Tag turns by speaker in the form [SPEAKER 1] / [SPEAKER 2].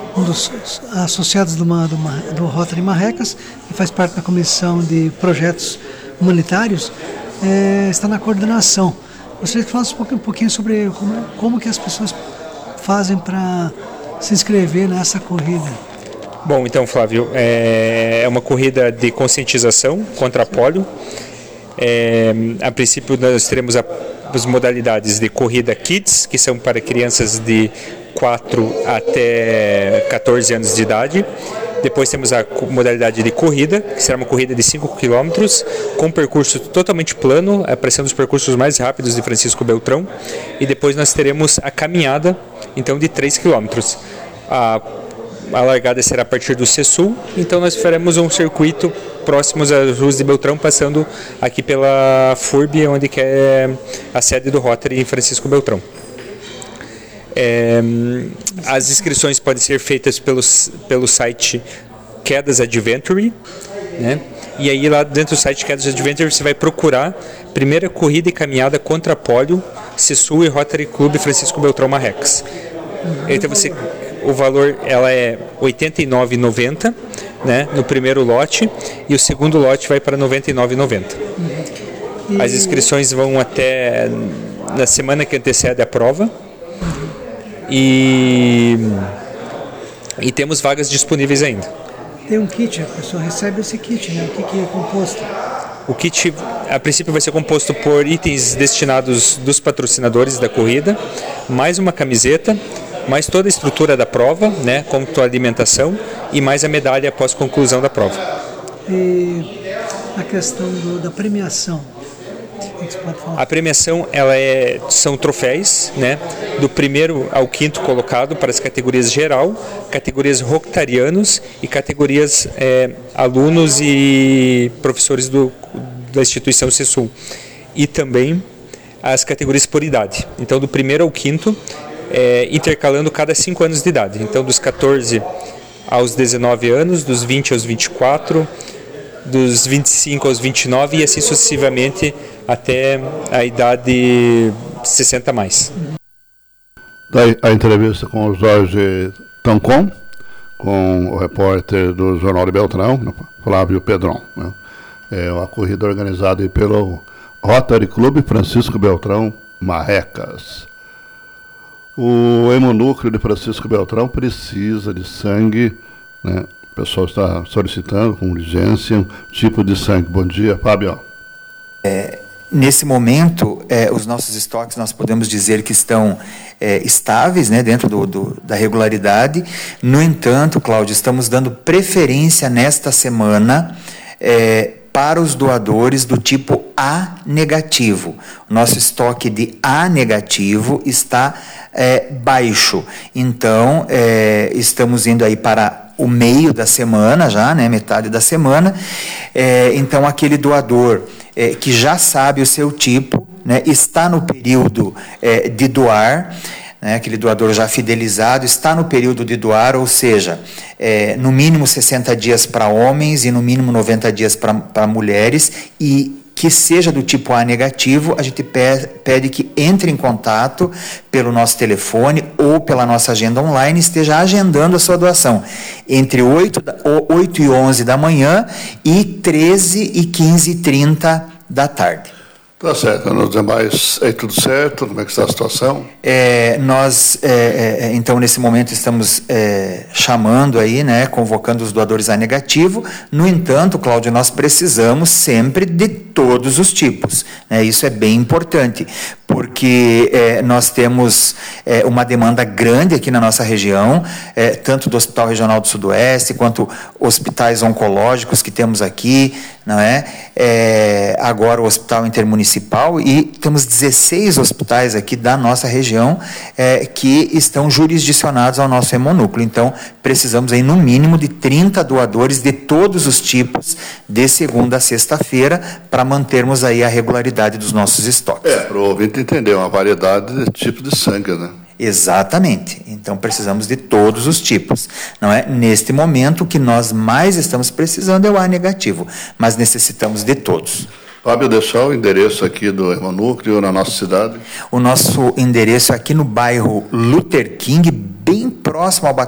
[SPEAKER 1] um dos associados do Rotary Marrecas, que faz parte da comissão de projetos humanitários, está na coordenação. Gostaria que falasse um pouquinho sobre como que as pessoas fazem para se inscrever nessa corrida.
[SPEAKER 2] Bom, então, Flávio, é uma corrida de conscientização contra a polio. A princípio, nós teremos as modalidades de corrida Kids, que são para crianças de 4 até 14 anos de idade. Depois temos a modalidade de corrida, que será uma corrida de 5 km, com um percurso totalmente plano, aparecendo os percursos mais rápidos de Francisco Beltrão. E depois nós teremos a caminhada, então, de 3 km. A largada será a partir do CESUL, então nós faremos um circuito próximos às ruas de Beltrão, passando aqui pela FURB, onde que é a sede do Rotary em Francisco Beltrão. As inscrições podem ser feitas pelo site Quedas Adventure, né? E aí lá dentro do site Quedas Adventure você vai procurar primeira corrida e caminhada contra a polio, CESUL e Rotary Clube Francisco Beltrão Marrecas. Então o valor ela é R$ 89,90, né, no primeiro lote, e o segundo lote vai para R$ 99,90. As inscrições vão até na semana que antecede a prova. E temos vagas disponíveis ainda.
[SPEAKER 1] Tem um kit, a pessoa recebe esse kit, né? O que é composto?
[SPEAKER 2] O kit, a princípio, vai ser composto por itens destinados dos patrocinadores da corrida, mais uma camiseta, mais toda a estrutura da prova, né, como a alimentação, e mais a medalha após conclusão da prova.
[SPEAKER 1] E a questão da premiação? O que você pode falar?
[SPEAKER 2] A premiação são troféus, né, do primeiro ao quinto colocado para as categorias geral, categorias rotarianos e categorias alunos e professores da instituição CESUL. E também as categorias por idade. Então, do primeiro ao quinto, intercalando cada 5 anos de idade. Então, dos 14 aos 19 anos, dos 20 aos 24, dos 25 aos 29 e assim sucessivamente até a idade 60 mais.
[SPEAKER 3] Daí a entrevista com o Jorge Tancon, com o repórter do Jornal de Beltrão, Flávio Pedron, né? É uma corrida organizada pelo Rotary Clube Francisco Beltrão Marrecas. O hemonúcleo de Francisco Beltrão precisa de sangue, né? O pessoal está solicitando com urgência um tipo de sangue. Bom dia, Fábio.
[SPEAKER 4] Nesse momento, os nossos estoques, nós podemos dizer que estão estáveis, né, dentro da regularidade. No entanto, Cláudio, estamos dando preferência nesta semana para os doadores do tipo A negativo. O nosso estoque de A negativo está baixo. Então, estamos indo aí para o meio da semana já, né, metade da semana. Então, aquele doador que já sabe o seu tipo, né, está no período de doar, né, aquele doador já fidelizado, está no período de doar, ou seja, no mínimo 60 dias para homens e no mínimo 90 dias para mulheres, e que seja do tipo A negativo, a gente pede que entre em contato pelo nosso telefone ou pela nossa agenda online, esteja agendando a sua doação entre 8 e 11 da manhã e 13 e 15 e 30 da tarde.
[SPEAKER 3] Tá certo. Nos demais, tudo certo? Como é que está a situação?
[SPEAKER 4] Nós, então, nesse momento, estamos chamando aí, né, convocando os doadores A negativo. No entanto, Cláudio, nós precisamos sempre de todos os tipos, né? Isso é bem importante, porque nós temos uma demanda grande aqui na nossa região, tanto do Hospital Regional do Sudoeste, quanto hospitais oncológicos que temos aqui, não é? Agora o Hospital Intermunicipal, e temos 16 hospitais aqui da nossa região que estão jurisdicionados ao nosso hemonúcleo. Então, precisamos aí no mínimo de 30 doadores de todos os tipos, de segunda a sexta-feira, para mantermos aí a regularidade dos nossos estoques.
[SPEAKER 3] Para o ouvinte entender, uma variedade de tipos de sangue, né?
[SPEAKER 4] Exatamente. Então, precisamos de todos os tipos. Não é? Neste momento, o que nós mais estamos precisando é o A negativo, mas necessitamos de todos.
[SPEAKER 3] Fábio, deixar o endereço aqui do hemonúcleo na nossa cidade.
[SPEAKER 4] O nosso endereço é aqui no bairro Luther King, bem próximo ao